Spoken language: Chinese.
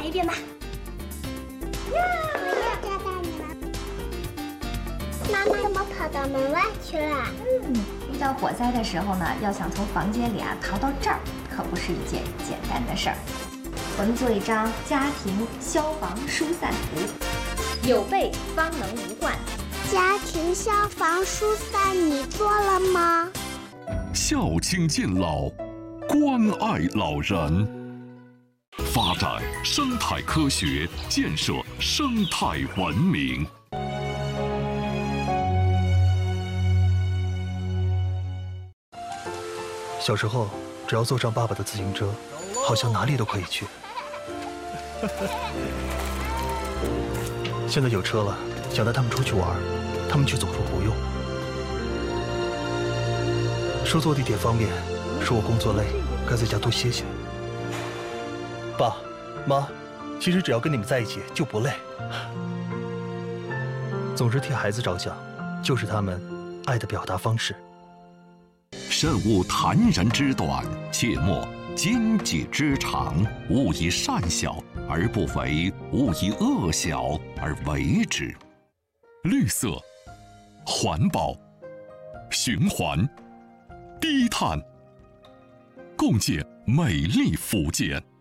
来一遍吧。 我也抓到你了。妈妈怎么跑到门外去了？ 遇到火灾的时候呢，要想从房间里逃到这儿，可不是一件简单的事儿。我们做一张家庭消防疏散图，有备方能无患。 家庭消防疏散你做了吗？ 孝亲敬老，关爱老人，发展生态科学，建设生态文明。 小时候，只要坐上爸爸的自行车，好像哪里都可以去。现在有车了，想带他们出去玩，他们却总说不用。说坐地铁方便，说我工作累，该在家多歇歇。爸妈，其实只要跟你们在一起就不累。总是替孩子着想，就是他们爱的表达方式。 慎勿谈人之短，切莫奸己之长。勿以善小而不为，勿以恶小而为之。绿色、环保、循环、低碳，共建美丽福建。